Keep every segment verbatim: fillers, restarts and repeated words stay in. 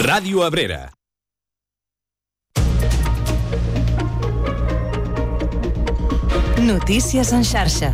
Ràdio Abrera. Notícies en xarxa.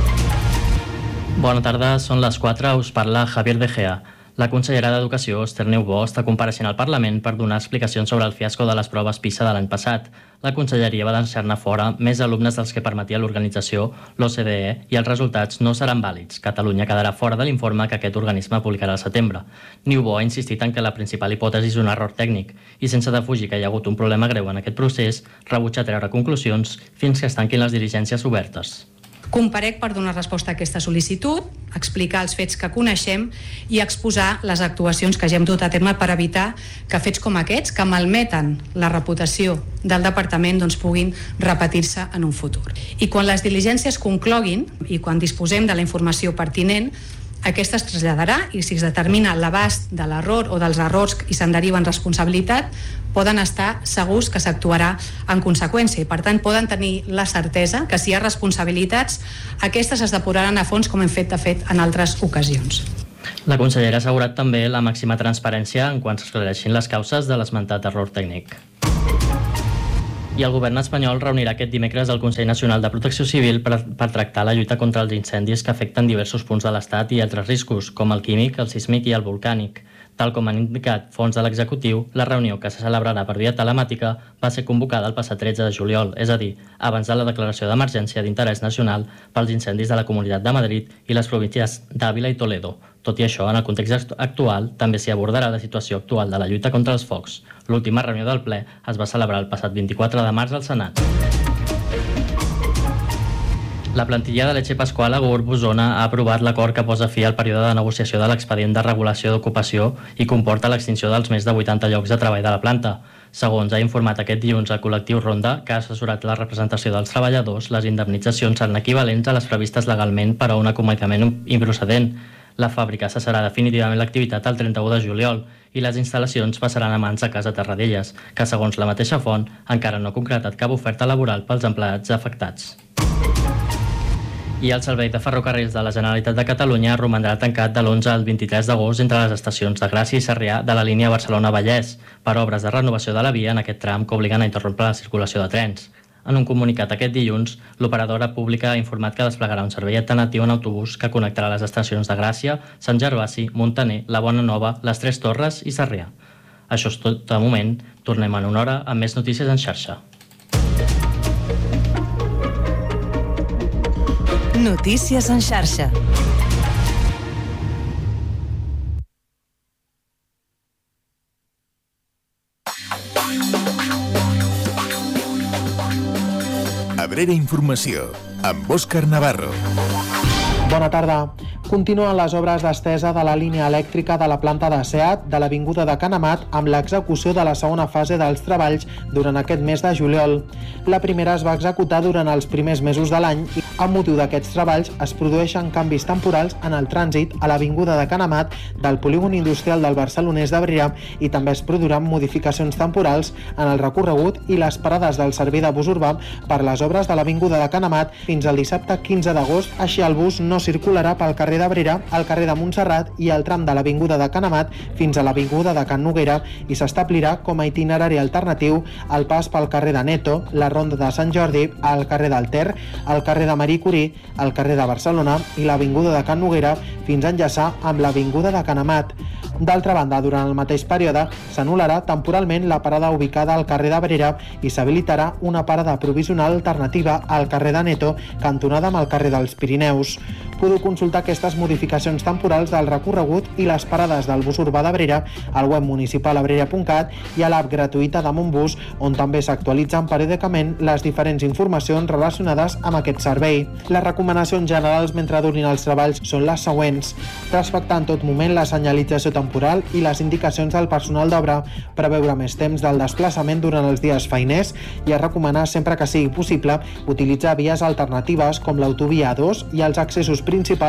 Bona tarda, són les quatre, us parla Javier De Gea. La consellera d'Educació, Esther Niubó, està compareixent al Parlament per donar explicacions sobre el fiasco de les proves PISA de l'any passat. La conselleria va deixar-ne fora més alumnes dels que permetia l'organització, l'O C D E, i els resultats no seran vàlids. Catalunya quedarà fora de l'informe que aquest organisme publicarà al setembre. Niubó ha insistit en que la principal hipòtesi és un error tècnic i, sense defugir que hi ha hagut un problema greu en aquest procés, rebutja treure conclusions fins que es tanquin les diligències obertes. Comparec per donar resposta a aquesta sol·licitud, explicar els fets que coneixem i exposar les actuacions que ja hem dut a terme per evitar que fets com aquests, que malmeten la reputació del departament, doncs puguin repetir-se en un futur. I quan les diligències concloguin i quan disposem de la informació pertinent, aquesta es traslladarà i si es determina l'abast de l'error o dels errors i se'n deriven responsabilitat, poden estar segurs que s'actuarà en conseqüència i per tant poden tenir la certesa que si hi ha responsabilitats, aquestes es depuraran a fons com hem fet de fet en altres ocasions. La consellera ha assegurat també la màxima transparència en quan s'esclareixin les causes de l'esmentat error tècnic. I el govern espanyol reunirà aquest dimecres el Consell Nacional de Protecció Civil per, per tractar la lluita contra els incendis que afecten diversos punts de l'Estat i altres riscos, com el químic, el sísmic i el volcànic. Tal com han indicat fons de l'executiu, la reunió que se celebrarà per via telemàtica va ser convocada el passat tretze de juliol, és a dir, abans de la declaració d'emergència d'interès nacional pels incendis de la Comunitat de Madrid i les províncies d'Àvila i Toledo. Tot i això, en el context actual, també s'hi abordarà la situació actual de la lluita contra els focs. L'última reunió del ple es va celebrar el passat vint-i-quatre de març al Senat. La plantilla de Leche Pascual a Gurb, Osona, ha aprovat l'acord que posa fi al període de negociació de l'expedient de regulació d'ocupació i comporta l'extinció dels més de vuitanta llocs de treball de la planta. Segons ha informat aquest dilluns el col·lectiu Ronda, que ha assessorat la representació dels treballadors, les indemnitzacions seran equivalents a les previstes legalment per a un acomiadament improcedent. La fàbrica cessarà definitivament l'activitat el trenta-u de juliol i les instal·lacions passaran a mans de Casa Terradellas, que segons la mateixa font encara no ha concretat cap oferta laboral pels empleats afectats. I el servei de ferrocarrils de la Generalitat de Catalunya romandrà tancat de l'onze al vint-i-tres d'agost entre les estacions de Gràcia i Sarrià de la línia Barcelona-Vallès per obres de renovació de la via en aquest tram que obliguen a interrompre la circulació de trens. En un comunicat aquest dilluns, l'operadora pública ha informat que desplegarà un servei alternatiu en autobús que connectarà les estacions de Gràcia, Sant Gervasi, Montaner, la Bona Nova, les Tres Torres i Sarrià. Això és tot de moment. Tornem en una hora amb més notícies en xarxa. Notícies en xarxa. Abrera Informació, amb Òscar Navarro. Bona tarda. Continuen les obres d'estesa de la línia elèctrica de la planta de SEAT de l'Avinguda de Can Amat amb l'execució de la segona fase dels treballs durant aquest mes de juliol. La primera es va executar durant els primers mesos de l'any i amb motiu d'aquests treballs es produeixen canvis temporals en el trànsit a l'Avinguda de Can Amat del polígon industrial del Barcelonès d'Abrera i també es produiran modificacions temporals en el recorregut i les parades del servei de bus urbà per les obres de l'Avinguda de Can Amat fins al dissabte quinze d'agost. Així el bus no circularà pel carrer d'Abrera, al carrer de Montserrat i el tram de l'Avinguda de Can Amat fins a l'Avinguda de Can Noguera i s'establirà com a itinerari alternatiu el pas pel carrer de Neto, la ronda de Sant Jordi, el carrer del Ter, el carrer de Marie Curie, el carrer de Barcelona i l'Avinguda de Can Noguera fins a enllaçar amb l'Avinguda de Can Amat. D'altra banda, durant el mateix període s'anul·larà temporalment la parada ubicada al carrer d'Abrera i s'habilitarà una parada provisional alternativa al carrer de Neto, cantonada amb el carrer dels Pirineus. Podeu consultar aquestes modificacions temporals del recorregut i les parades del bus urbà d'Abrera al web municipal abrera punt cat i a l'app gratuïta de Montbus, on també s'actualitzen periòdicament les diferents informacions relacionades amb aquest servei. Les recomanacions generals mentre durin els treballs són les següents: respectar en tot moment la senyalització temporal i les indicacions del personal d'obra, preveure més temps del desplaçament durant els dies feiners i a recomanar sempre que sigui possible utilitzar vies alternatives com l'autovia A dos i els accessos principals a Abrera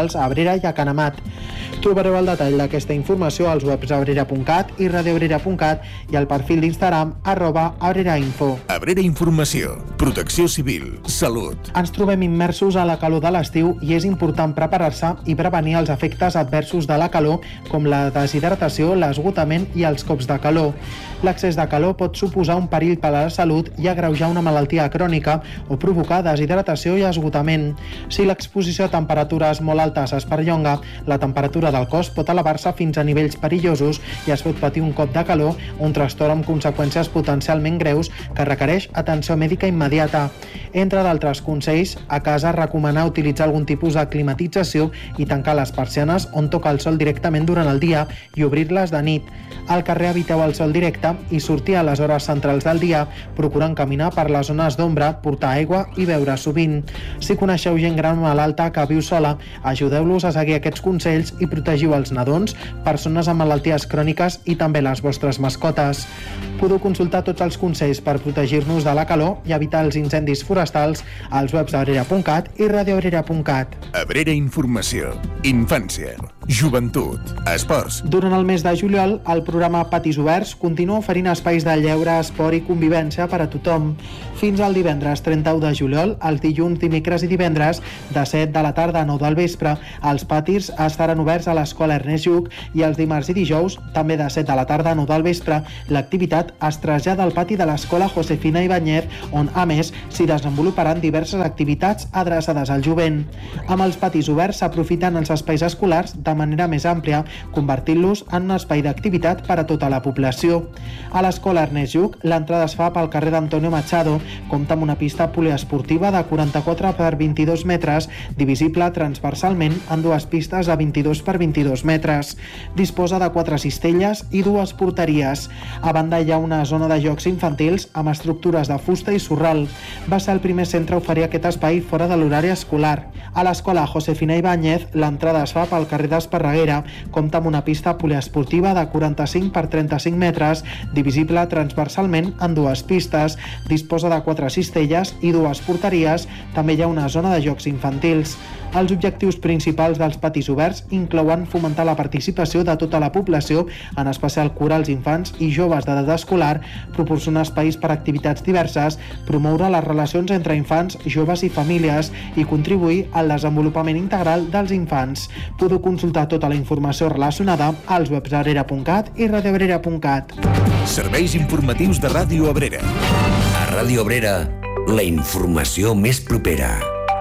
Abrera i a Canemat. Trobareu el detall d'aquesta informació als webs abrera punt cat i radioabrera punt cat i al perfil d'Instagram arroba abrerainfo. Abrera Informació, Protecció Civil, Salut. Ens trobem immersos a la calor de l'estiu i és important preparar-se i prevenir els efectes adversos de la calor, com la deshidratació, l'esgotament i els cops de calor. L'excés de calor pot suposar un perill per a la salut i agreujar una malaltia crònica o provocar deshidratació i esgotament. Si l'exposició a temperatures molt altes es perllonga, la temperatura del cos pot elevar-se fins a nivells perillosos i es pot patir un cop de calor o un trastorn amb conseqüències potencialment greus que requereix atenció mèdica immediata. Entre d'altres consells, a casa recomanar utilitzar algun tipus de climatització i tancar les persianes on toca el sol directament durant el dia i obrir-les de nit. Al carrer eviteu el sol directe i sortir a les hores centrals del dia, procurant caminar per les zones d'ombra, portar aigua i beure sovint. Si coneixeu gent gran malalta que viu sola, ajudeu-los a seguir aquests consells i protegiu els nadons, persones amb malalties cròniques i també les vostres mascotes. Podeu consultar tots els consells per protegir-nos de la calor i evitar els incendis forestals als webs abrera punt cat i radioabrera punt cat. Abrera Informació, Infància, Joventut, Esports. Durant el mes de juliol, el programa Patis Oberts continua oferint espais de lleure, esport i convivència per a tothom. Fins al divendres trenta-u de juliol, els dilluns, dimecres i divendres, de set de la tarda a nou del vespre, els patis estaran oberts a l'escola Ernest Lluch i els dimarts i dijous, també de set de la tarda a nou del vespre, l'activitat es trasllada al pati de l'escola Josefina Ibáñez, on, a més, s'hi desenvoluparan diverses activitats adreçades al jovent. Amb els patis oberts s'aprofiten els espais escolars de manera més àmplia, convertint-los en un espai d'activitat per a tota la població. A l'escola Ernest Lluch, l'entrada es fa pel carrer d'Antonio Machado, compta amb una pista poliesportiva de quaranta-quatre per vint-i-dos metres, divisible transversalment en dues pistes de vint-i-dos per vint-i-dos metres. Disposa de quatre cistelles i dues porteries. A banda hi ha una zona de jocs infantils amb estructures de fusta i sorral. Va ser el primer centre a oferir aquest espai fora de l'horari escolar. A l'escola Josefina Ibáñez, l'entrada es fa pel carrer d'Esparreguera, compta amb una pista poliesportiva de quaranta-cinc per trenta-cinc metres, divisible transversalment en dues pistes. Disposa de quatre cistelles i dues porteries. També hi ha una zona de jocs infantils. Els objectius principals dels patis oberts inclouen fomentar la participació de tota la població, en especial curar els infants i joves d'edat escolar, proporcionar espais per a activitats diverses, promoure les relacions entre infants, joves i famílies i contribuir al desenvolupament integral dels infants. Podeu consultar tota la informació relacionada als webs abrera punt cat i radioabrera punt cat. Serveis informatius de Ràdio Abrera. A Ràdio Abrera, la informació més propera.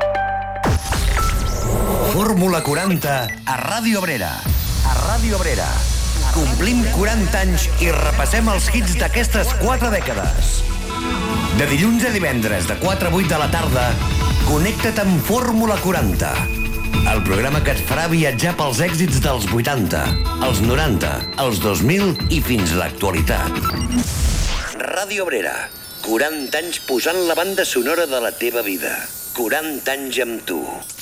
Fórmula quaranta a Ràdio Abrera. A Ràdio Abrera. Complim quaranta anys i repassem els hits d'aquestes quatre dècades. De dilluns a divendres, de quatre a vuit de la tarda, connecta't amb Fórmula quaranta. El programa que et farà viatjar pels èxits dels vuitanta, els noranta, els dos mil i fins a l'actualitat. Ràdio Abrera. quaranta anys posant la banda sonora de la teva vida. quaranta anys amb tu.